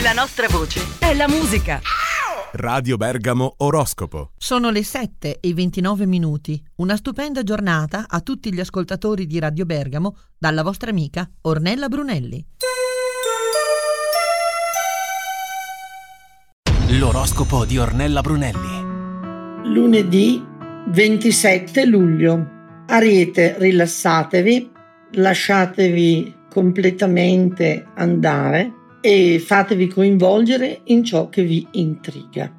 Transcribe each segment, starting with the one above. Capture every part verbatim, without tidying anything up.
La nostra voce è la musica. Radio Bergamo Oroscopo. Sono le sette e ventinove minuti. Una stupenda giornata a tutti gli ascoltatori di Radio Bergamo dalla vostra amica Ornella Brunelli. L'oroscopo di Ornella Brunelli. Lunedì ventisette luglio. Ariete, rilassatevi, lasciatevi completamente andare e fatevi coinvolgere in ciò che vi intriga.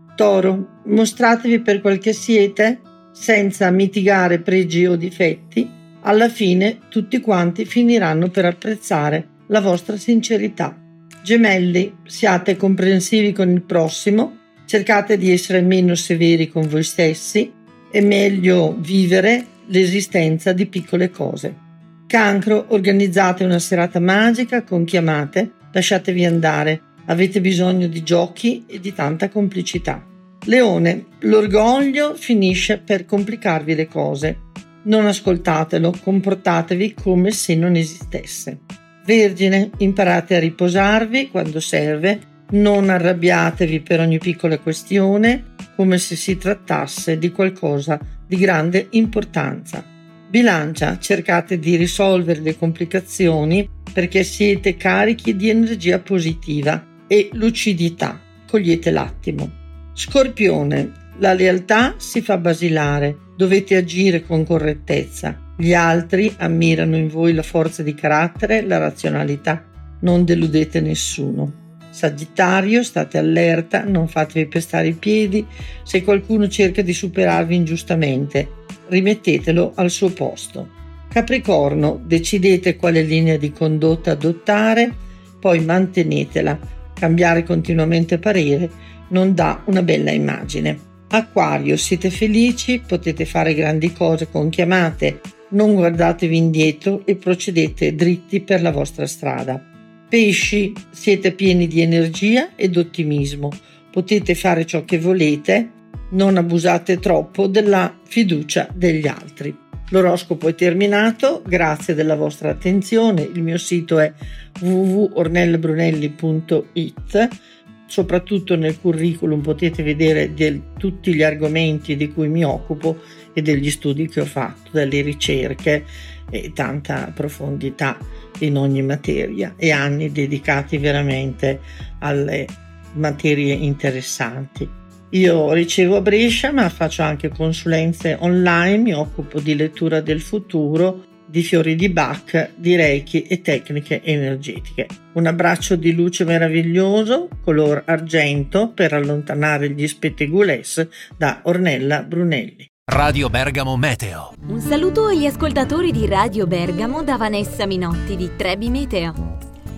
Toro, mostratevi per quel che siete senza mitigare pregi o difetti. Alla fine tutti quanti finiranno per apprezzare la vostra sincerità. Gemelli, siate comprensivi con il prossimo, cercate di essere meno severi con voi stessi, è meglio vivere l'esistenza di piccole cose. Cancro, organizzate una serata magica con chiamate, lasciatevi andare, avete bisogno di giochi e di tanta complicità. Leone, l'orgoglio finisce per complicarvi le cose. Non ascoltatelo, comportatevi come se non esistesse. Vergine, imparate a riposarvi quando serve, non arrabbiatevi per ogni piccola questione, come se si trattasse di qualcosa di grande importanza. Bilancia, cercate di risolvere le complicazioni perché siete carichi di energia positiva e lucidità. Cogliete l'attimo. Scorpione, la lealtà si fa basilare, dovete agire con correttezza. Gli altri ammirano in voi la forza di carattere, la razionalità. Non deludete nessuno. Sagittario, state allerta, non fatevi pestare i piedi. Se qualcuno cerca di superarvi ingiustamente, rimettetelo al suo posto. Capricorno, decidete quale linea di condotta adottare, poi mantenetela. Cambiare continuamente parere non dà una bella immagine. Acquario, siete felici, potete fare grandi cose con chiamate, non guardatevi indietro e procedete dritti per la vostra strada. Pesci, siete pieni di energia ed ottimismo, potete fare ciò che volete, non abusate troppo della fiducia degli altri. L'oroscopo è terminato, grazie della vostra attenzione, il mio sito è w w w punto ornella brunelli punto i t, soprattutto nel curriculum potete vedere del, tutti gli argomenti di cui mi occupo e degli studi che ho fatto, delle ricerche e tanta profondità in ogni materia e anni dedicati veramente alle materie interessanti. Io ricevo a Brescia, ma faccio anche consulenze online, mi occupo di lettura del futuro, di fiori di Bach, di Reiki e tecniche energetiche. Un abbraccio di luce meraviglioso, color argento, per allontanare gli spettegules da Ornella Brunelli. Radio Bergamo Meteo. Un saluto agli ascoltatori di Radio Bergamo da Vanessa Minotti di Trebi Meteo.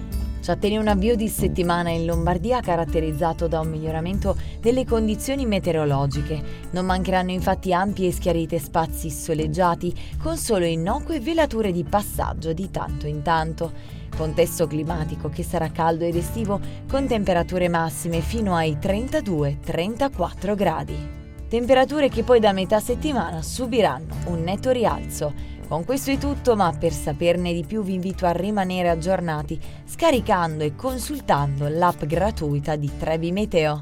Ci attende un avvio di settimana in Lombardia caratterizzato da un miglioramento delle condizioni meteorologiche. Non mancheranno infatti ampi e schiarite spazi soleggiati con solo innocue velature di passaggio di tanto in tanto. Contesto climatico che sarà caldo ed estivo con temperature massime fino ai trentadue trentaquattro gradi. Temperature che poi da metà settimana subiranno un netto rialzo. Con questo è tutto, ma per saperne di più vi invito a rimanere aggiornati scaricando e consultando l'app gratuita di Trebi Meteo.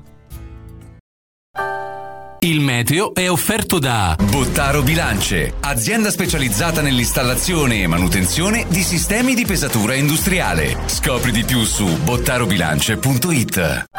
Il meteo è offerto da Bottaro Bilance, azienda specializzata nell'installazione e manutenzione di sistemi di pesatura industriale. Scopri di più su bottarobilance punto i t.